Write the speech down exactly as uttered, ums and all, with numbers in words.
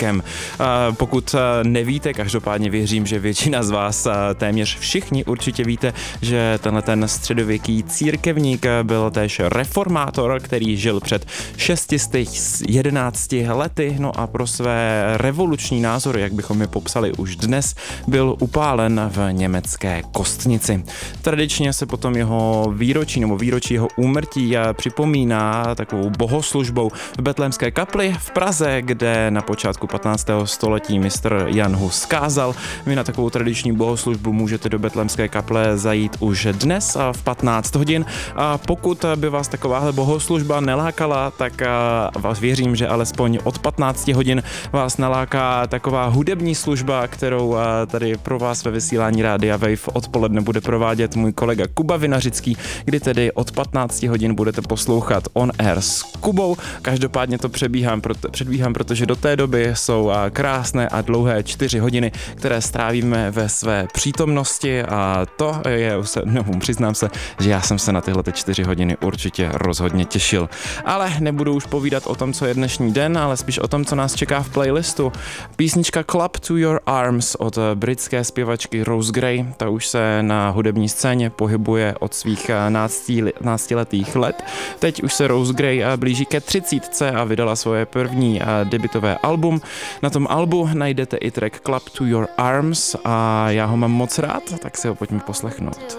Církem. Pokud nevíte, každopádně věřím, že většina z vás, téměř všichni určitě víte, že tenhle ten středověký církevník byl též reformátor, který žil před šesti sty jedenácti lety, no a pro své revoluční názory, jak bychom je popsali už dnes, byl upálen v německé Kostnici. Tradičně se potom jeho výročí nebo výročí jeho úmrtí připomíná takovou bohoslužbou v Betlémské kapli v Praze, kde na počátku patnáctého století mistr Jan Hus kázal. Vy na takovou tradiční bohoslužbu můžete do Betlémské kaple zajít už dnes v patnáct hodin a pokud by vás takováhle bohoslužba nelákala, tak vás věřím, že alespoň od patnácti hodin vás naláká taková hudební služba, kterou tady pro vás ve vysílání Rádia Wave odpoledne bude provádět můj kolega Kuba Vinařický, kdy tedy od patnácti hodin budete poslouchat On Air s Kubou. Každopádně to přebíhám, proto, předbíhám, protože do té doby jsou krásné a dlouhé čtyři hodiny, které strávíme ve své přítomnosti a to je, no, přiznám se, že já jsem se na tyhle čtyři hodiny určitě rozhodně těšil. Ale nebudu už povídat o tom, co je dnešní den, ale spíš o tom, co nás čeká v playlistu. Písnička Club to Your Arms od britské zpěvačky Rose Gray, ta už se na hudební scéně pohybuje od svých náctiletých let. Teď už se Rose Gray blíží ke třicítce a vydala svoje první debutové album. Na tom albu najdete i track Club to Your Arms a já ho mám moc rád, tak si ho pojďme poslechnout.